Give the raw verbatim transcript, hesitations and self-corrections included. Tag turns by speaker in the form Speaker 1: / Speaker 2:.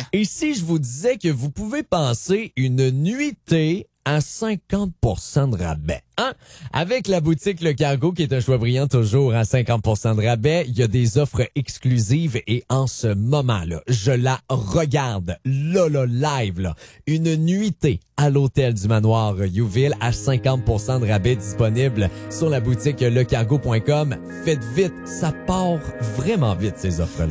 Speaker 1: Et si je vous disais que vous pouvez passer une nuitée à cinquante pour cent de rabais. Hein? Avec la boutique Le Cargo, qui est un choix brillant toujours à cinquante pour cent de rabais, il y a des offres exclusives et en ce moment-là, je la regarde, là, là, live, là. Une nuitée à l'hôtel du manoir Youville à cinquante pour cent de rabais disponible sur la boutique lecargo point com. Faites vite, ça part vraiment vite ces offres-là.